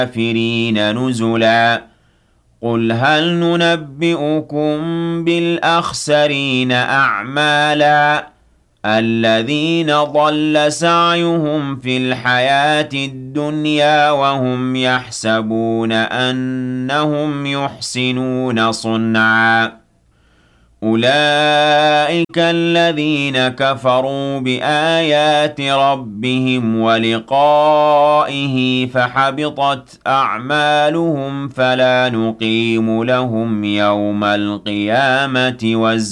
الكافرين نزلا قل هل ننبئكم بالأخسرين أعمالا الذين ضل سعيهم في الحياة الدنيا وهم يحسبون أنهم يحسنون صنعا أولئك الذين كفروا بآيات ربهم ولقائه فحبطت أعمالهم فلا نقيم لهم يوم القيامة وزنا